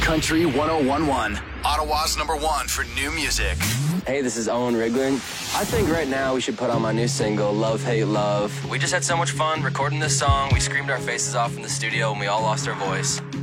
Country 1011, Ottawa's #1 for new music. Hey, this is Owen Riglin. I think right now we should put on my new single, Love, Hate, Love. We just had so much fun recording this song. We screamed our faces off in the studio and we all lost our voice.